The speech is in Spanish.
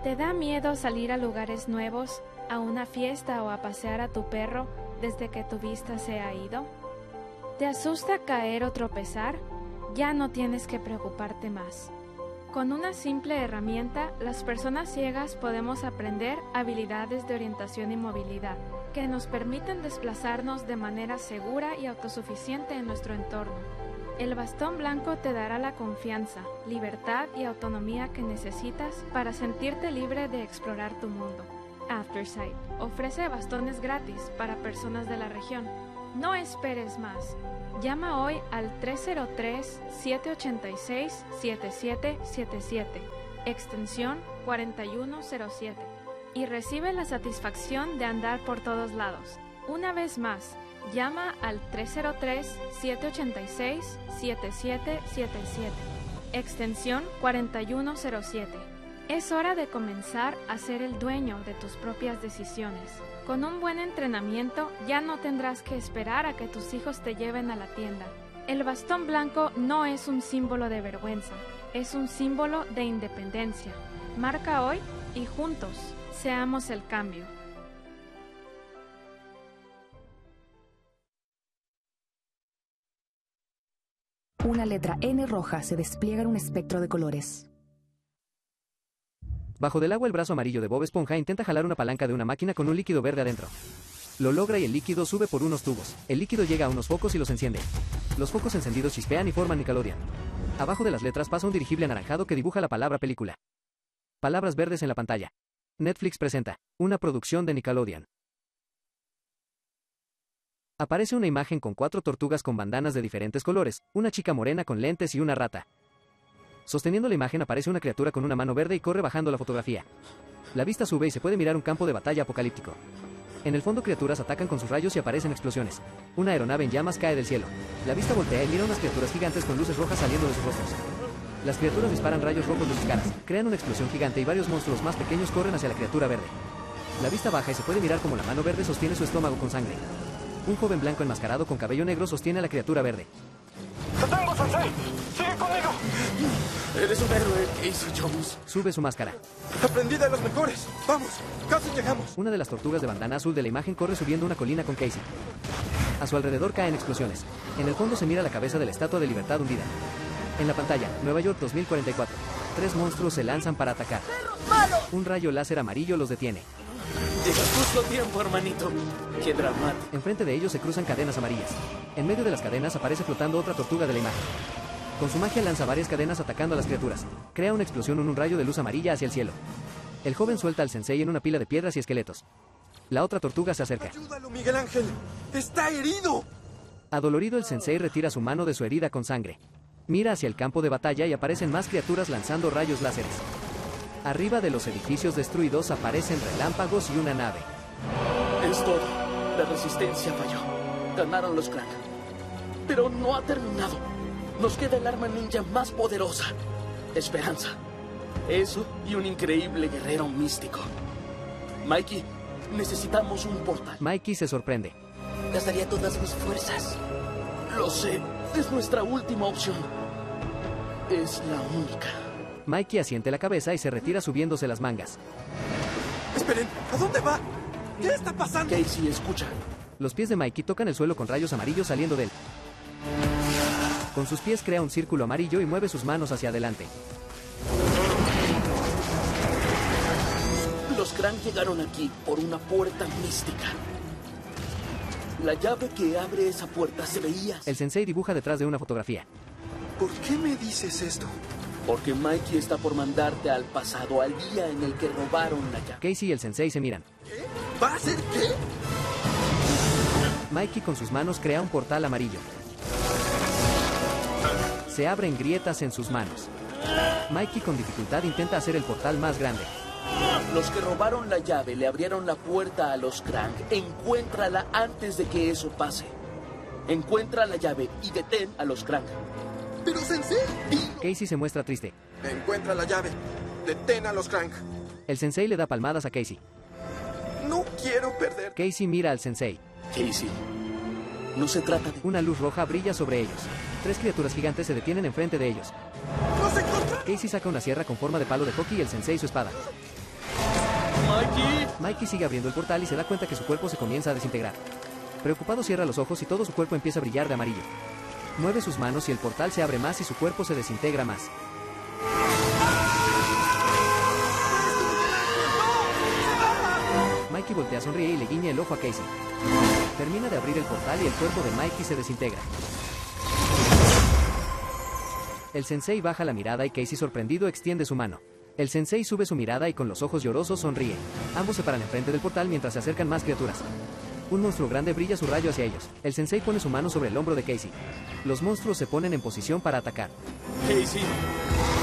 ¿Te da miedo salir a lugares nuevos, a una fiesta o a pasear a tu perro desde que tu vista se ha ido? ¿Te asusta caer o tropezar? Ya no tienes que preocuparte más. Con una simple herramienta, las personas ciegas podemos aprender habilidades de orientación y movilidad que nos permiten desplazarnos de manera segura y autosuficiente en nuestro entorno. El bastón blanco te dará la confianza, libertad y autonomía que necesitas para sentirte libre de explorar tu mundo. Aftersight ofrece bastones gratis para personas de la región. No esperes más. Llama hoy al 303-786-7777, extensión 4107, y recibe la satisfacción de andar por todos lados. Una vez más, llama al 303-786-7777, extensión 4107. Es hora de comenzar a ser el dueño de tus propias decisiones. Con un buen entrenamiento ya no tendrás que esperar a que tus hijos te lleven a la tienda. El bastón blanco no es un símbolo de vergüenza, es un símbolo de independencia. Marca hoy y juntos seamos el cambio. Una letra N roja se despliega en un espectro de colores. Bajo del agua, el brazo amarillo de Bob Esponja intenta jalar una palanca de una máquina con un líquido verde adentro. Lo logra y el líquido sube por unos tubos. El líquido llega a unos focos y los enciende. Los focos encendidos chispean y forman Nickelodeon. Abajo de las letras pasa un dirigible anaranjado que dibuja la palabra película. Palabras verdes en la pantalla. Netflix presenta una producción de Nickelodeon. Aparece una imagen con 4 tortugas con bandanas de diferentes colores, una chica morena con lentes y una rata. Sosteniendo la imagen aparece una criatura con una mano verde y corre bajando la fotografía. La vista sube y se puede mirar un campo de batalla apocalíptico. En el fondo criaturas atacan con sus rayos y aparecen explosiones. Una aeronave en llamas cae del cielo. La vista voltea y mira unas criaturas gigantes con luces rojas saliendo de sus rostros. Las criaturas disparan rayos rojos de sus caras, crean una explosión gigante y varios monstruos más pequeños corren hacia la criatura verde. La vista baja y se puede mirar como la mano verde sostiene su estómago con sangre. Un joven blanco enmascarado con cabello negro sostiene a la criatura verde. ¡Te tengo, Sensei! ¡Sigue conmigo! Eres un héroe, Casey Jones. Sube su máscara. Aprendí de los mejores. Vamos, casi llegamos. Una de las tortugas de bandana azul de la imagen corre subiendo una colina con Casey. A su alrededor caen explosiones. En el fondo se mira la cabeza de la Estatua de Libertad hundida. En la pantalla, Nueva York 2044. 3 monstruos se lanzan para atacar. Un rayo láser amarillo los detiene. Llegas justo a tiempo, hermanito. Qué dramático. Enfrente de ellos se cruzan cadenas amarillas. En medio de las cadenas aparece flotando otra tortuga de la imagen. Con su magia lanza varias cadenas atacando a las criaturas. Crea una explosión en un rayo de luz amarilla hacia el cielo. El joven suelta al sensei en una pila de piedras y esqueletos. La otra tortuga se acerca. ¡Ayúdalo, Miguel Ángel! ¡Está herido! Adolorido, el sensei retira su mano de su herida con sangre. Mira hacia el campo de batalla y aparecen más criaturas lanzando rayos láseres. Arriba de los edificios destruidos aparecen relámpagos y una nave. Es todo. La resistencia falló. Ganaron los Krang. Pero no ha terminado. Nos queda el arma ninja más poderosa. Esperanza. Eso y un increíble guerrero místico. Mikey, necesitamos un portal. Mikey se sorprende. Gastaría todas mis fuerzas. Lo sé. Es nuestra última opción. Es la única. Mikey asiente la cabeza y se retira subiéndose las mangas. Esperen, ¿a dónde va? ¿Qué está pasando? Casey, escucha. Los pies de Mikey tocan el suelo con rayos amarillos saliendo de él. Con sus pies crea un círculo amarillo y mueve sus manos hacia adelante. Los Krang llegaron aquí por una puerta mística. La llave que abre esa puerta se veía. El sensei dibuja detrás de una fotografía. ¿Por qué me dices esto? Porque Mikey está por mandarte al pasado, al día en el que robaron la llave. Casey y el sensei se miran. ¿Qué? ¿Va a ser qué? Mikey con sus manos crea un portal amarillo. Se abren grietas en sus manos. Mikey con dificultad intenta hacer el portal más grande. Los que robaron la llave le abrieron la puerta a los Krang. Encuéntrala antes de que eso pase. Encuentra la llave y detén a los Krang. Pero, Sensei, dilo. Casey se muestra triste. Encuentra la llave. Detén a los Krang. El sensei le da palmadas a Casey. No quiero perder. Casey mira al sensei. Casey, no se trata de... Una luz roja brilla sobre ellos. 3 criaturas gigantes se detienen enfrente de ellos. ¡Los encontré! Casey saca una sierra con forma de palo de hockey y el sensei su espada. ¡Mikey! Mikey sigue abriendo el portal y se da cuenta que su cuerpo se comienza a desintegrar. Preocupado cierra los ojos y todo su cuerpo empieza a brillar de amarillo. Mueve sus manos y el portal se abre más y su cuerpo se desintegra más. Mikey voltea, sonríe y le guiña el ojo a Casey. Termina de abrir el portal y el cuerpo de Mikey se desintegra. El sensei baja la mirada y Casey, sorprendido, extiende su mano. El sensei sube su mirada y con los ojos llorosos sonríe. Ambos se paran enfrente del portal mientras se acercan más criaturas. Un monstruo grande brilla su rayo hacia ellos. El sensei pone su mano sobre el hombro de Casey. Los monstruos se ponen en posición para atacar. Casey,